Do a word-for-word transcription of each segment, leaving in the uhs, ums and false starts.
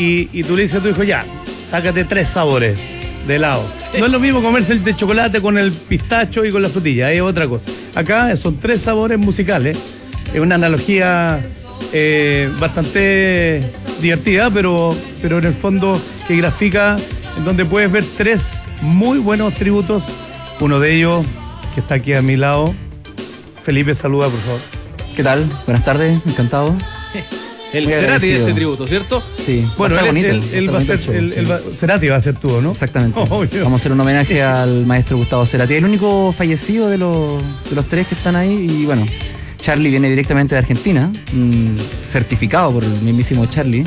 y, y tú le dices a tu hijo, ya, sácate tres sabores de helado. Sí. No es lo mismo comerse el de chocolate con el pistacho y con la frutilla, es otra cosa. Acá son tres sabores musicales. Es una analogía eh, bastante divertida, pero, pero en el fondo que grafica, en donde puedes ver tres muy buenos tributos. Uno de ellos, que está aquí a mi lado. Felipe, saluda, por favor. ¿Qué tal? Buenas tardes, encantado. El Cerati de este tributo, ¿cierto? Sí. Bueno, él, bonito, él, él va a ser, show, él, sí. él va, Cerati va a ser tú, ¿no? Exactamente. Oh, vamos a hacer un homenaje al maestro Gustavo Cerati, el único fallecido de los, de los tres que están ahí. Y bueno, Charlie viene directamente de Argentina, mmm, certificado por el mismísimo Charlie.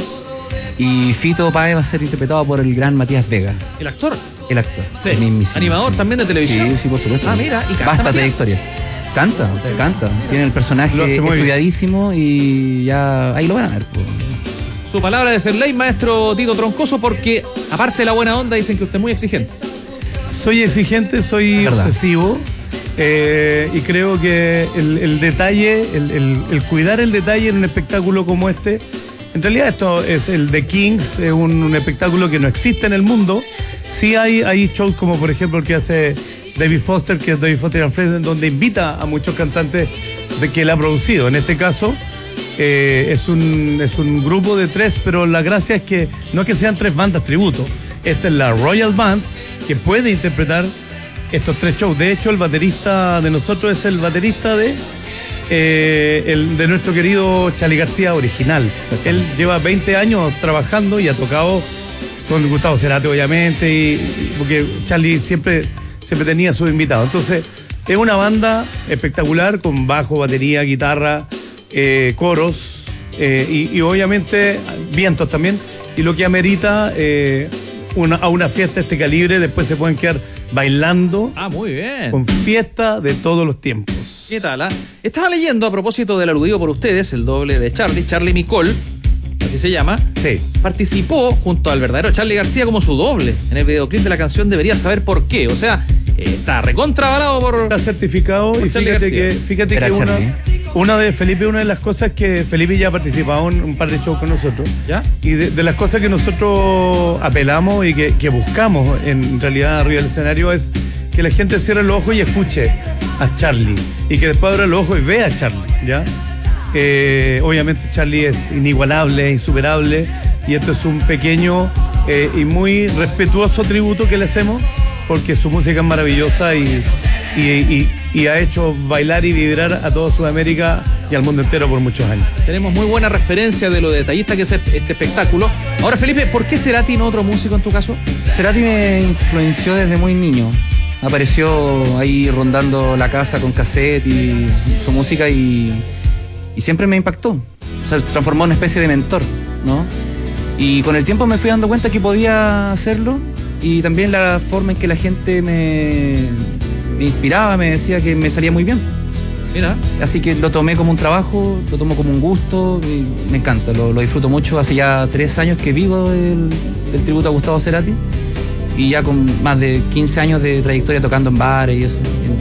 Y Fito Páez va a ser interpretado por el gran Matías Vega. ¿El actor? El actor. Sí. El mismísimo. ¿Animador sí. también de televisión? Sí, sí, por supuesto. Ah, mira. ¿Y canta Basta Matías? de historia. Canta, canta. Tiene el personaje estudiadísimo y ya ahí lo van a ver. Pues. Su palabra de ser ley, maestro Tito Troncoso, porque aparte de la buena onda dicen que usted es muy exigente. Soy exigente, soy obsesivo eh, y creo que el, el detalle, el, el, el cuidar el detalle en un espectáculo como este, en realidad esto es el The Kings, es un, un espectáculo que no existe en el mundo. Sí hay, hay shows como por ejemplo el que hace David Foster, que es David Foster and Friends, donde invita a muchos cantantes de que él ha producido. En este caso eh, es, un, es un grupo de tres, pero la gracia es que no es que sean tres bandas tributo. Esta es la Royal Band, que puede interpretar estos tres shows. De hecho, el baterista de nosotros es el baterista de, eh, el, de nuestro querido Charly García original. Él lleva veinte años trabajando y ha tocado con Gustavo Cerati, obviamente, y, y porque Charly siempre... siempre tenía sus invitados. Entonces, es una banda espectacular con bajo, batería, guitarra, eh, coros eh, y, y obviamente vientos también. Y lo que amerita eh, una, a una fiesta de este calibre, después se pueden quedar bailando. Ah, muy bien. Con fiesta de todos los tiempos. ¿Qué tal? Ah? Estaba leyendo a propósito del aludido por ustedes, el doble de Charly, Charly Nicole, así se llama. Sí. Participó junto al verdadero Charly García como su doble en el videoclip de la canción Deberías Saber Por Qué. O sea, eh, está recontrabalado por... Está certificado por y Charly fíjate García. que, fíjate que una, una de Felipe, una de las cosas que Felipe ya ha participado en un par de shows con nosotros. ¿Ya? Y de, de las cosas que nosotros apelamos y que, que buscamos en realidad arriba del escenario es que la gente cierre los ojos y escuche a Charly. Y que después abra los ojos y vea a Charly, ¿ya? Eh, obviamente Charly es inigualable, insuperable, y esto es un pequeño eh, y muy respetuoso tributo que le hacemos, porque su música es maravillosa y, y, y, y ha hecho bailar y vibrar a toda Sudamérica y al mundo entero por muchos años. Tenemos muy buena referencia de lo detallista que es este espectáculo. Ahora, Felipe, ¿por qué Cerati y no otro músico en tu caso? Cerati me influenció desde muy niño. Apareció ahí rondando la casa con cassette y su música y... y siempre me impactó. O sea, se transformó en una especie de mentor, ¿no? Y con el tiempo me fui dando cuenta que podía hacerlo y también la forma en que la gente me, me inspiraba, me decía que me salía muy bien. Mira. Así que lo tomé como un trabajo, lo tomo como un gusto y me encanta, lo, lo disfruto mucho. Hace ya tres años que vivo del, del tributo a Gustavo Cerati y ya con más de quince años de trayectoria tocando en bares y eso.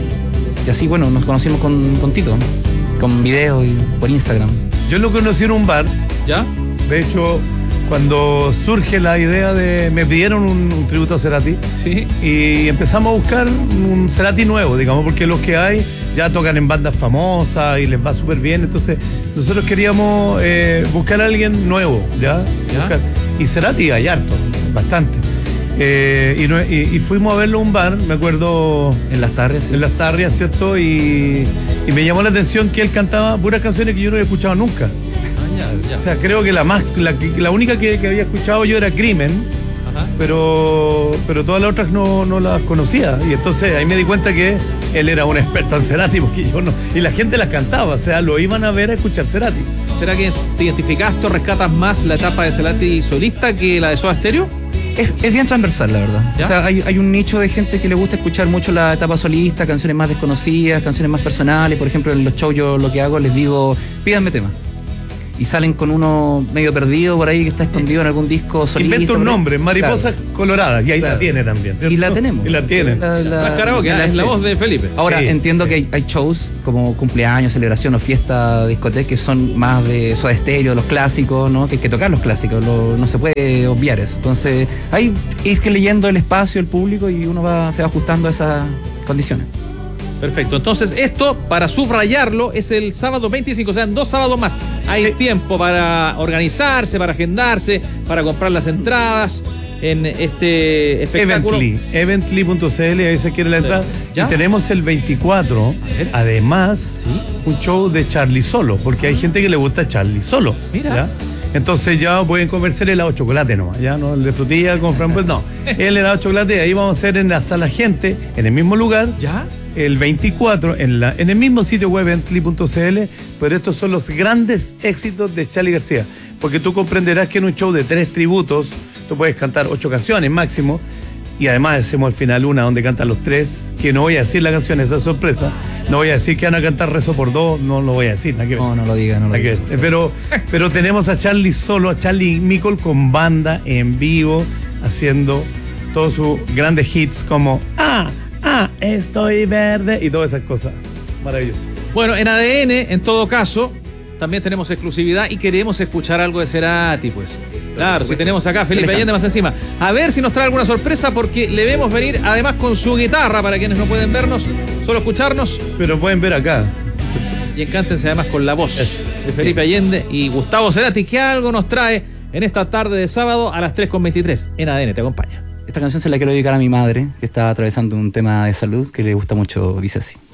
Y así, bueno, nos conocimos con, con Tito, ¿no? Con videos y por Instagram. Yo lo conocí en un bar. ¿Ya? De hecho, cuando surge la idea de... me pidieron un, un tributo a Cerati. Sí. Y empezamos a buscar un Cerati nuevo, digamos, porque los que hay ya tocan en bandas famosas y les va súper bien. Entonces, nosotros queríamos eh, buscar a alguien nuevo, ¿ya? ¿Ya? Buscar. Y Cerati hay harto, bastante. Eh, y, no, y, y fuimos a verlo a un bar, me acuerdo... En Las Tarrias, sí. En Las Tarrias, ¿cierto? Y, y me llamó la atención que él cantaba puras canciones que yo no había escuchado nunca. Ah, ya, ya. O sea, creo que la más la, la única que, que había escuchado yo era Crimen, Ajá. pero pero todas las otras no, no las conocía. Y entonces ahí me di cuenta que él era un experto en Cerati, porque yo no... Y la gente las cantaba, o sea, lo iban a ver a escuchar Cerati. ¿Será que te identificaste o rescatas más la etapa de Cerati solista que la de Soda Stereo? Es, es bien transversal, la verdad. ¿Ya? O sea, hay, hay un nicho de gente que le gusta escuchar mucho la etapa solista, canciones más desconocidas, canciones más personales. Por ejemplo, en los shows yo lo que hago les digo, pídanme temas. Y y salen con uno medio perdido por ahí que está escondido en algún disco solista. Inventa un nombre, Mariposas claro. Coloradas, y ahí claro. la tiene también, ¿cierto? Y la tenemos. Y la tiene. La, la, la, karaoke, la, es la voz de Felipe. Ahora, sí, entiendo sí. que hay, hay shows como cumpleaños, celebración o fiesta, discoteca, que son más de Soda Stereo, los clásicos, ¿no? Que hay que tocar los clásicos, lo, no se puede obviar eso. Entonces, hay ir que leyendo el espacio, el público, y uno va, se va ajustando a esas condiciones. Perfecto, entonces esto, para subrayarlo, es el sábado veinticinco, o sea, en dos sábados más. Hay sí. tiempo para organizarse, para agendarse, para comprar las entradas en este espectáculo. Evently, evently punto c l, ahí se quiere la entrada. ¿Ya? Y tenemos el veinticuatro, además, ¿sí? un show de Charly Solo, porque hay gente que le gusta Charly Solo. Mira. ¿ya? Entonces ya pueden comerse el helado de chocolate nomás, ya no el de frutilla con frambuesa, no. El helado de chocolate, ahí vamos a hacer en la sala Gente, en el mismo lugar. ¿Ya? El veinticuatro, en, la, en el mismo sitio web evently punto c l, pero estos son los grandes éxitos de Charly García, porque tú comprenderás que en un show de tres tributos, tú puedes cantar ocho canciones máximo, y además hacemos al final una donde cantan los tres, que no voy a decir la canción, esa es sorpresa, no voy a decir que van a cantar Rezo por Dos, no lo voy a decir, nada que ver. No, no lo diga, no lo diga. Pero, pero tenemos a Charly Solo, a Charly Mickle con banda en vivo, haciendo todos sus grandes hits como Ah, ah, estoy verde y todas esas cosas. Maravilloso. Bueno, en A D N, en todo caso, también tenemos exclusividad y queremos escuchar algo de Cerati, pues. Claro, si tenemos acá a Felipe Allende más encima. A ver si nos trae alguna sorpresa, porque le vemos venir además con su guitarra, para quienes no pueden vernos, solo escucharnos. Pero pueden ver acá. Y encántense además con la voz de Felipe Allende y Gustavo Cerati, que algo nos trae en esta tarde de sábado a las tres con veintitrés. En A D N te acompaña. Esta canción se la quiero dedicar a mi madre, que está atravesando un tema de salud que le gusta mucho, dice así.